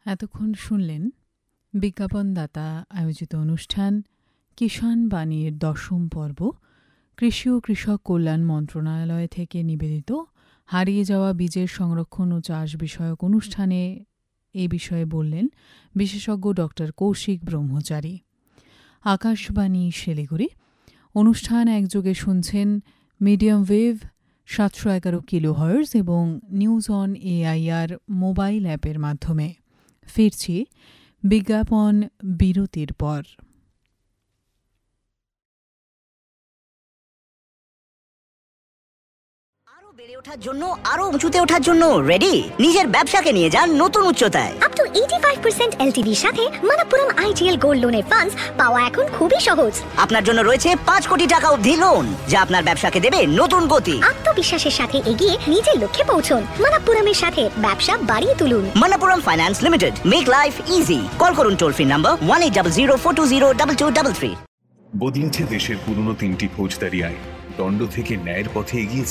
এতক্ষণ শুনলেন বিজ্ঞাপনদাতা আয়োজিত অনুষ্ঠান কিষাণ বাণীর 10ম পর্ব। কৃষি ও কৃষক কল্যাণ মন্ত্রণালয় থেকে নিবেদিত হারিয়ে যাওয়া বীজের সংরক্ষণ ও চাষ বিষয়ক অনুষ্ঠানে এ বিষয়ে বললেন বিশেষজ্ঞ ড কৌশিক ব্রহ্মচারী। আকাশবাণী শিলিগুড়ি। অনুষ্ঠান একযোগে শুনছেন মিডিয়াম ওয়েভ 711 কিলোহার্জ এবং নিউজ অন এআইআর মোবাইল অ্যাপের মাধ্যমে। ফিরছি বিজ্ঞাপন বিরতির পর। বেড়ে ওঠার জন্য, আরো উঁচুতে ওঠার জন্য রেডি? নিজের ব্যবসাকে নিয়ে যান নতুন উচ্চতায়। আপ টু 85% এলটিভির সাথে মণপুরম আইডিএল গোল্ড লোনের ফান্ডস পাওয়া এখন খুবই সহজ। আপনার জন্য রয়েছে 5 কোটি টাকা অবধি লোন, যা আপনার ব্যবসাকে দেবে নতুন গতি। আত্মবিশ্বাসের সাথে এগিয়ে নিজের লক্ষ্যে পৌঁছুন। মণপুরমের সাথে ব্যবসা বাড়িয়ে তুলুন। মণপুরম finance limited, make life easy. Call করুন টোল ফ্রি নাম্বার 180042022233। বদলেছে দেশের পুরনো 3টি ফৌজদারি আইন। দণ্ড থেকে ন্যায়ের পথে এগিয়েছে